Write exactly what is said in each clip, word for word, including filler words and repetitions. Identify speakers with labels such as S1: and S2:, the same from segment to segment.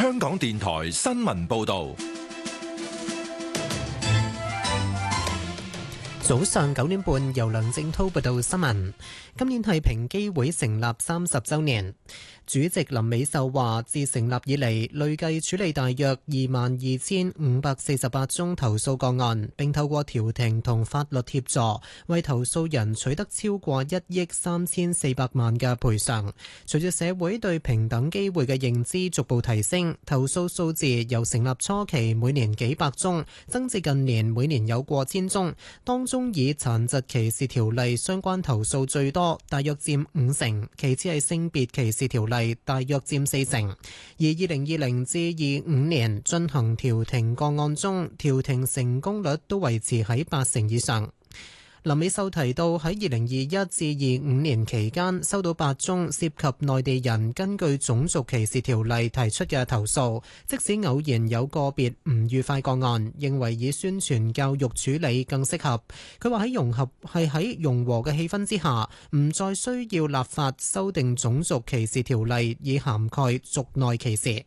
S1: 香港電台新聞報道。
S2: 早上九點半，由梁正滔報道新聞。今年係平機會成立三十週年。主席林美秀話，自成立以嚟，累計處理大約二萬二千五百四十八宗投訴個案，並透過調停同法律協助，為投訴人取得超過一億三千四百萬嘅賠償。隨住社會對平等機會嘅認知逐步提升，投訴數字由成立初期每年幾百宗，增至近年每年有過千宗，當中以殘疾歧視條例相關投訴最多，大約佔五成，其次係性別歧視條例，大約佔四成。而二零二零至二五年進行調停個案中，調停成功率都維持喺八成以上。林美秀提到，喺二零二一至二五年期間收到八宗涉及內地人根據種族歧視條例提出嘅投訴，即使偶然有個別唔愉快個案，認為以宣傳教育處理更適合。佢話喺融合係喺融和嘅氣氛之下，唔再需要立法修訂種族歧視條例以涵蓋族內歧視。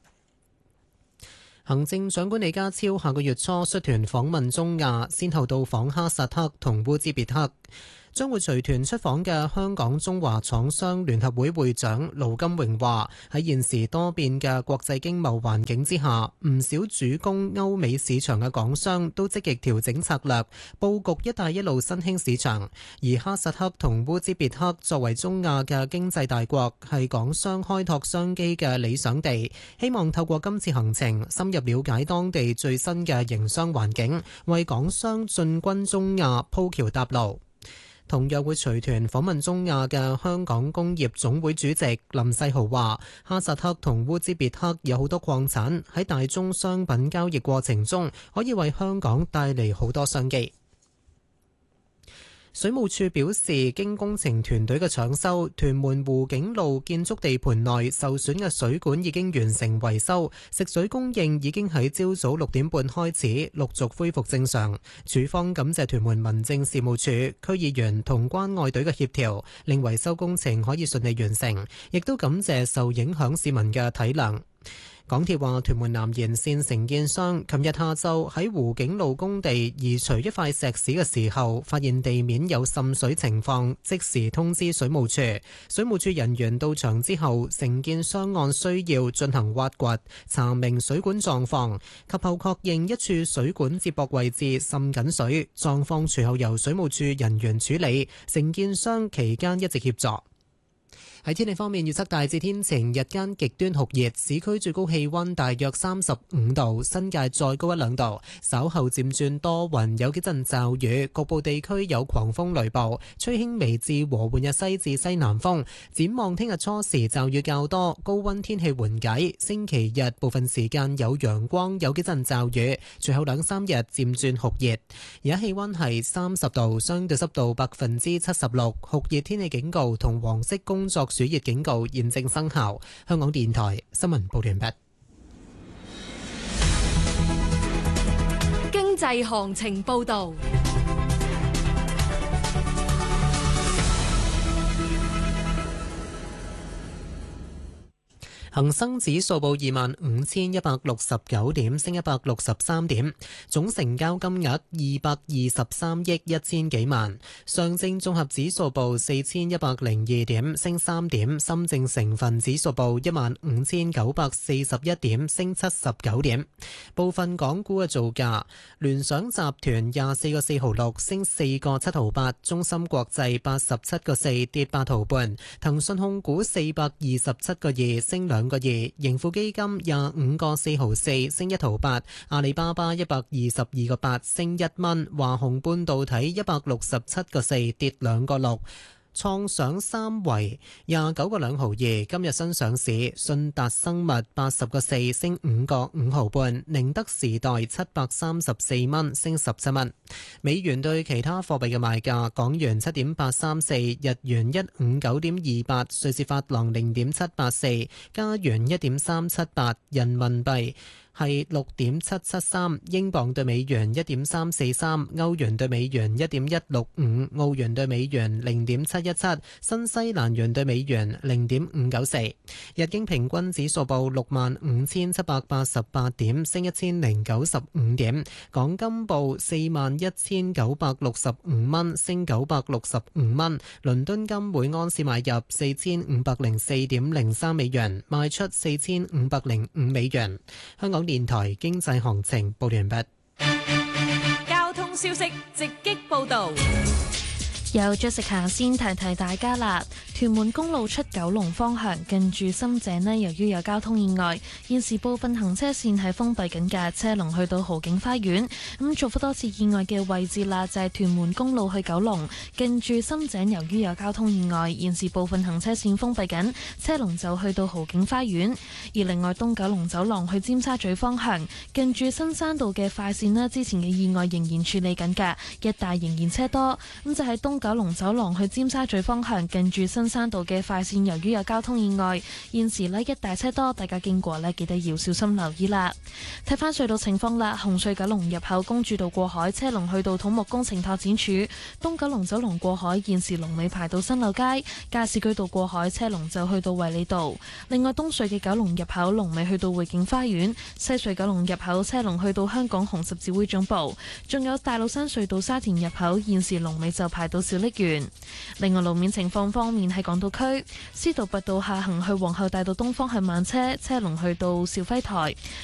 S2: 行政長官李家超下個月初率團訪問中亞，先後到訪哈薩克同烏茲別克。將會隨團出訪嘅香港中華廠商聯合會會長盧金榮話：喺現時多變嘅國際經貿環境之下，唔少主攻歐美市場嘅港商都積極調整策略，佈局一帶一路新興市場。而哈薩克同烏茲別克作為中亞嘅經濟大國，係港商開拓商機嘅理想地。希望透過今次行程，深入了解當地最新嘅營商環境，為港商進軍中亞鋪橋搭路。同樣會隨團訪問中亞嘅香港工業總會主席林世豪話：哈薩克同烏茲別克有好多礦產，喺大宗商品交易過程中，可以為香港帶嚟好多商機。水務署表示，經工程團隊嘅搶修，屯門湖景路建築地盤內受損嘅水管已經完成維修，食水供應已經喺朝早六點半開始陸續恢復正常。署方感謝屯門民政事務處、區議員同關愛隊嘅協調，令維修工程可以順利完成，亦都感謝受影響市民嘅體諒。港鐵話，屯門南延線承建商琴日下晝喺湖景路工地移除一塊石屎嘅時候，發現地面有滲水情況，即時通知水務處。水務處人員到場之後，承建商按需要進行挖掘，查明水管狀況，及後確認一處水管接駁位置滲緊水，狀況隨後由水務處人員處理。承建商期間一直協助。喺天氣方面，預測大致天晴，日間極端酷熱，市區最高氣溫大約三十五度，新界再高一兩度。稍後漸轉多雲，有幾陣驟雨，局部地區有狂風雷暴，吹輕微至和緩嘅西至西南風。展望聽日初時驟雨較多，高溫天氣緩解。星期日部分時間有陽光，有幾陣驟雨，隨後兩三日漸轉酷熱。而家氣溫係三十度，相對濕度百分之七十六，酷熱天氣警告同黃色工作暑熱警告現正生效。香港電台新聞報完畢。
S3: 經濟行情報道。
S2: 恒生指數報二萬五千一百六十九點，升一百六十三點，總成交金額二百二十三億一千幾萬。上證綜合指數報四千一百零二點，升三點。深證成分指數報一萬五千九百四十一點，升七十九點。部分港股嘅造價：聯想集團廿四個四毫六，升四個七毫八；中芯國際八十七個四，跌八毫半；騰訊控股四百二十七個二，升兩個二，盈富基金廿五個四毫四，升一毫八，阿里巴巴一百二十二個八，升一蚊，華虹半導體一百六十七個四，跌兩個六。創上三圍廿九個兩毫二，今日新上市。信達生物八十個四，升五個五毫半。寧德時代七百三十四蚊，升十七蚊。美元對其他貨幣嘅賣價：港元七點八三四，日元一五九點二八，瑞士法郎零點七八四，加元一點三七八，人民幣係六點七七三，英鎊對美元一點三四三，歐元對美元一點一六五，澳元對美元零點七一七，新西蘭元對美元零點五九四。日經平均指數報六萬五千七百八十八點，升一千零九十五點。港金報四萬一千九百六十五蚊，升九百六十五蚊。倫敦金每安士買入四千五百零四點零三美元，賣出四千五百零五美元。香港電台經濟行情報完畢。
S3: 交通消息直擊報道。
S4: 有 Jessica 先提提大家啦，屯門公路出九龍方向近住深井呢，由於有交通意外，現時部分行車線係封閉緊嘅，車龍去到豪景花園。咁重複多次意外嘅位置啦，就係屯門公路去九龍近住深井，由於有交通意外，現時部分行車線封閉緊，車龍就去到豪景花園。而另外東九龍走廊去尖沙咀方向近住新山道嘅快線呢，之前嘅意外仍然處理緊嘅，一帶仍然車多。咁就喺東九龍走廊去尖沙咀方向近住新山道嘅快線，由於有交通意外，現時呢一大車多，大家經過呢記得要小心留意啦。睇翻隧道情況啦，紅隧九龍入口公主道過海車龍去到土木工程拓展處，東九龍走廊過海現時龍尾排到新柳街，加士居道過海車龍就去到衛理道。另外東隧嘅九龍入口龍尾去到匯景花園，西隧九龍入口車龍去到香港紅十字會總部，仲有大老山隧道沙田入口現時龍尾就排到小瀝源。另外路面情況方面，喺港島區司徒拔道下行去皇后大道東方向慢車，車龍去到肇輝台；